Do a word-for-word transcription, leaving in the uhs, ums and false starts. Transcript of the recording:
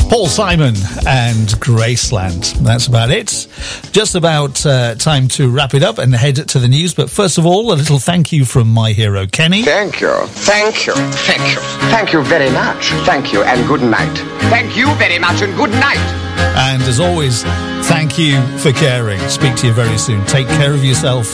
Paul Simon and Graceland. That's about it. Just about uh, time to wrap it up and head to the news. But first of all, a little thank you from my hero, Kenny. Thank you. Thank you. Thank you. Thank you very much. Thank you and good night. Thank you very much and good night. And as always, thank you for caring. Speak to you very soon. Take care of yourself